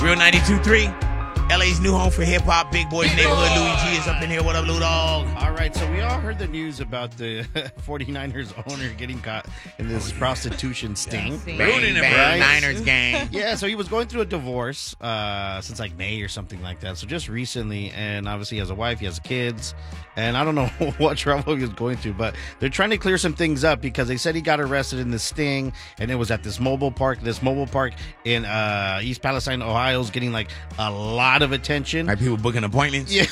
Real 92.3. LA's new home for hip hop. Big Boys Neighborhood. Louis G is up in here. What up, Lou Dog? All right, so we all heard the news about the 49ers owner getting caught in this prostitution sting. Bang, bang, Niners gang. Yeah, so he was going through a divorce since like May or something like that. So just recently, and obviously he has a wife, he has kids, and I don't know what trouble he was going through, but they're trying to clear some things up because they said he got arrested in this sting, and it was at this mobile park. This mobile park in East Palestine, Ohio, is getting like a lot of attention. Like people booking appointments. Yeah.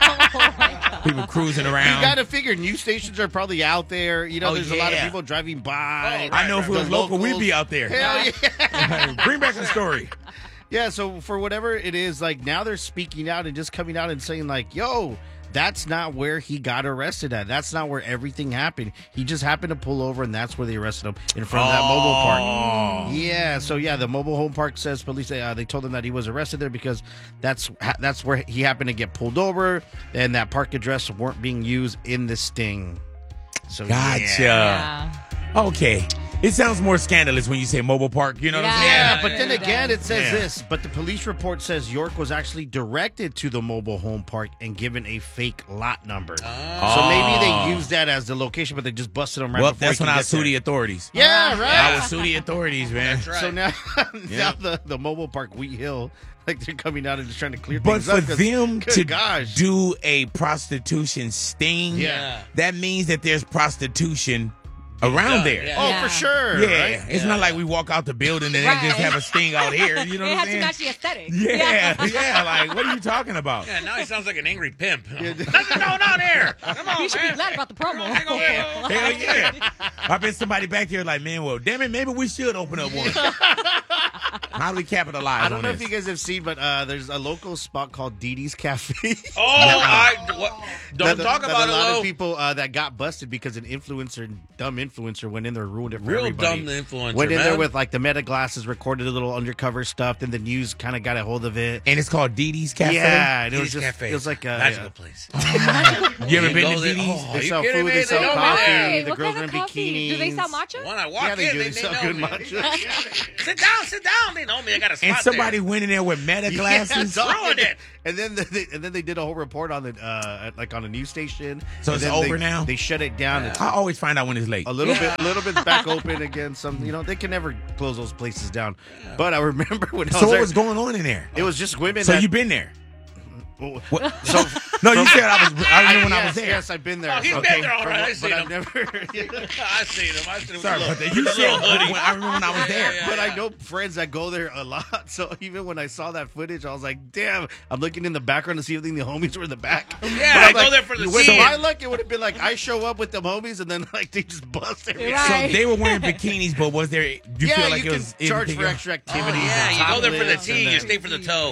People cruising around. You got to figure news stations are probably out there. You know, there's a lot of people driving by. I know if it was local, we'd be out there. Hell yeah. Bring back the story. Yeah, so for whatever it is, like now they're speaking out and just coming out and saying like, yo, that's not where he got arrested at. That's not where everything happened. He just happened to pull over, and that's where they arrested him, in front of that mobile park. Yeah, so yeah, the mobile home park says police, they told him that he was arrested there because that's where he happened to get pulled over, and that park address weren't being used in the sting. So Gotcha. Yeah. Okay. It sounds more scandalous when you say mobile park. You know what I'm saying? Yeah, but then again, it says this. But the police report says York was actually directed to the mobile home park and given a fake lot number. So maybe they used that as the location, but they just busted him right Well, before that's he when could I get sue there. the authorities. Yeah, right. I will sue the authorities, man. That's right. So now the mobile park, Wheat Hill, like they're coming out and just trying to clear But things for up. 'Cause, them good to gosh. do a prostitution sting, Yeah. that means that there's prostitution around there. Yeah. Oh, Yeah. for sure. Yeah, Right? it's not like we walk out the building and they just have a sting out here. You know It what I'm has to saying? match the aesthetic. Yeah. Like, what are you talking about? Yeah, now he sounds like an angry pimp. Nothing going on here. Come on, You should be man. glad about the promo. Hell yeah. I bet somebody back here like, man, well, damn it, maybe we should open up one. How do we capitalize I don't on know this? if you guys have seen, but there's a local spot called Dee Dee's Cafe. Don't talk that about a it, lot Lo. of people that got busted because an dumb influencer went in there and ruined it for Real everybody. dumb influencer, Went in there man. with like the meta glasses, recorded a little undercover stuff, then the news kind of got a hold of it. And it's called Dee Dee's Cafe? Yeah, and it was Dee Dee's just Cafe. it was like a magical place. You ever You been go to there- Dee Dee's? Oh, They you sell kidding food, me? they sell know me coffee, there. the What girls kind are of in coffee? Do they bikinis. sell matcha? When I walk Yeah, they in, do. They they sell know good me. matcha. Sit down. They know me. I got a spot And somebody there. went in there with meta glasses? Yeah, Ruined it. And then they did a whole report on the like on a news station. So And it's then over now? They shut it down. It's I always find out when it's late. a little bit back open again. Some they can never close those places down. But I remember when I was So what there, was going on in there? it was just women. So that, you've been there? what, so No, you said I remember when I was there. Yes, I've been there. Oh, he's Okay. been there, all right. I But seen I've him. never. I seen him. Sorry about that. You said I remember when I was there. Yeah. But I know friends that go there a lot. So even when I saw that footage, I was like, damn. I'm looking in the background to see if the homies were in the back. Yeah, But I I'm go like, there for the with scene. my luck, it would have been like I show up with the homies and then like they just bust everything. Right. So they were wearing bikinis, but was there? Do you feel like you it can was charge anything for else? extra activities. Yeah, and you go there for the topless, tea, and you then stay for the toe.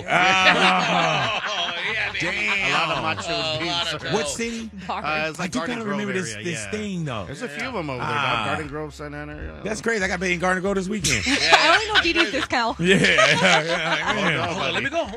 Ah. Oh, yeah, man. Damn. a lot of matcha was being lot of served. toe. What city? It's I like do Garden kind of Grove remember this area, this yeah. thing though. There's a few of them over there. Ah. Garden Grove, Santa Ana. That's great. I got paid in Garden Grove this weekend. I only know Dee Dee's discount. Yeah. Hold on, let me go.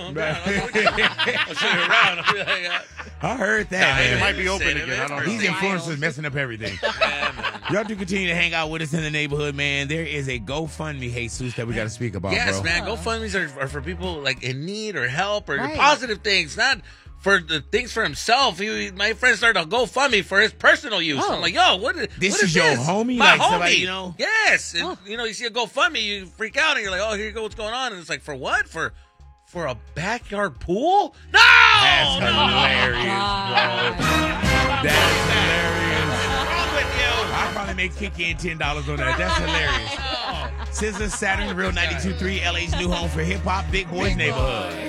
I'll show you around. I heard that, It man. might be open again. I don't know. These influencers messing up everything. Y'all do continue to hang out with us in the neighborhood, man. There is a GoFundMe, Jesus, that we got to speak about, Yes, bro. man. GoFundMe's are for people like in need or help or Right. positive things, not for the things for himself. My friend started a GoFundMe for his personal use. Oh. I'm like, yo, what This is is your homie? My Like homie. somebody, you know? Yes. And, Oh. you see a GoFundMe, you freak out and you're like, oh, here you go, what's going on? And it's like, for what? For a backyard pool? No! That's No! hilarious, God. bro. That is hilarious. What's wrong with you? I'll probably make Kiki and $10 on that. That's hilarious. Scissor Saturn, Real 92.3, LA's new home for hip hop, Big Boys Neighborhood.